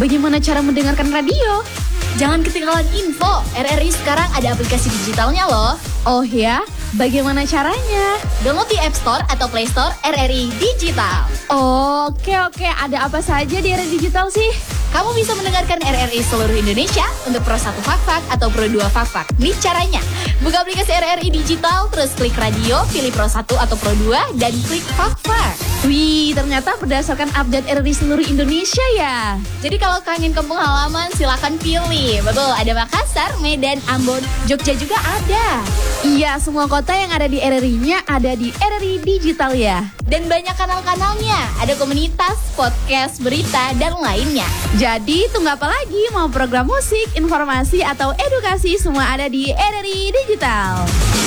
Bagaimana cara mendengarkan radio? Jangan ketinggalan info, RRI sekarang ada aplikasi digitalnya loh. Oh ya? Bagaimana caranya? Download di App Store atau Play Store RRI Digital. Oke, ada apa saja di RRI Digital sih? Kamu bisa mendengarkan RRI seluruh Indonesia untuk Pro 1 Fak-Fak atau Pro 2 Fak-Fak. Nih caranya, buka aplikasi RRI Digital, terus klik radio, pilih Pro 1 atau Pro 2, dan klik Fak-Fak. Wih, ternyata berdasarkan update RRI seluruh Indonesia ya. Jadi kalau kangen kampung halaman, silakan pilih. Betul, ada Makassar, Medan, Ambon, Jogja juga ada. Iya, semua kota yang ada di RRI-nya ada di RRI Digital ya. Dan banyak kanal-kanalnya, ada komunitas, podcast, berita, dan lainnya. Jadi tunggu apa lagi? Mau program musik, informasi, atau edukasi, semua ada di RRI Digital.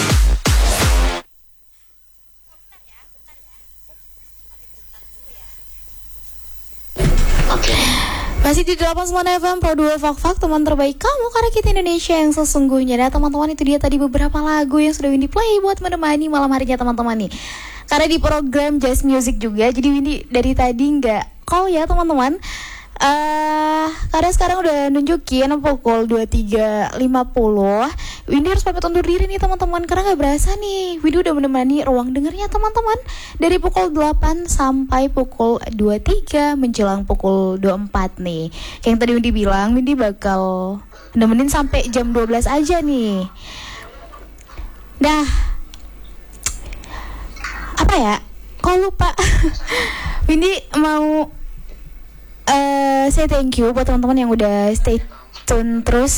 Masih di 89 FM Pro 2 Fak-Fak, teman terbaik kamu karena kita Indonesia yang sesungguhnya. Dan teman-teman, itu dia tadi beberapa lagu yang sudah Windy play buat menemani malam harinya teman-teman nih. Karena di program Jazz Music juga, jadi Windy dari tadi nggak call ya teman-teman. Karena sekarang udah nunjukin pukul 23.50. Windy harus pamit undur diri nih teman-teman, karena gak berasa nih Windy udah menemani ruang dengernya teman-teman dari pukul 8 sampai pukul 23 menjelang pukul 24 nih. Kayak yang tadi Windy bilang, Windy bakal nemenin sampai jam 12 aja nih. Nah, apa ya? Kok lupa? Windy mau say thank you buat teman-teman yang udah stay tune terus.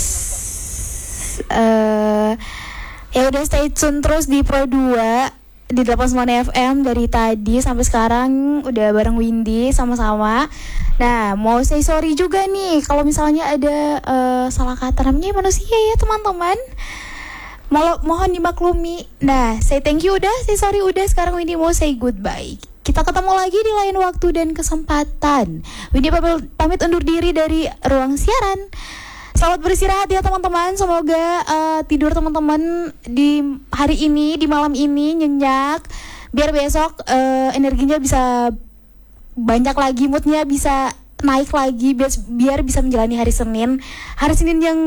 Ya udah stay tune terus di Pro 2 di 89 FM dari tadi sampai sekarang udah bareng Windy sama-sama. Nah, mau say sorry juga nih kalau misalnya ada salah kata, namanya manusia ya teman-teman. Mohon dimaklumi. Nah, say thank you udah, say sorry udah, sekarang Windy mau say goodbye. Kita ketemu lagi di lain waktu dan kesempatan. Windy pamit undur diri dari ruang siaran. Selamat beristirahat ya teman-teman. Semoga tidur teman-teman di hari ini, di malam ini nyenyak. Biar besok energinya bisa banyak lagi, moodnya bisa naik lagi. Biar bisa menjalani hari Senin. Hari Senin yang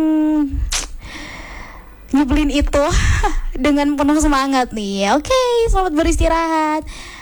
nyebelin itu dengan penuh semangat nih. Oke, selamat beristirahat.